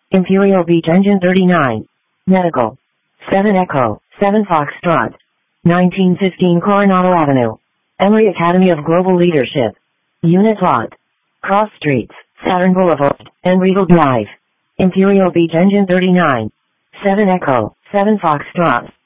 Imperial Beach Engine 39. Medical. 7 Echo, 7 Foxtrot. 1915 Coronado Avenue. Emory Academy of Global Leadership. Unit Lot. Cross Streets, Saturn Boulevard, and Regal Drive. Imperial Beach Engine 39. 7 Echo, 7 Foxtrot.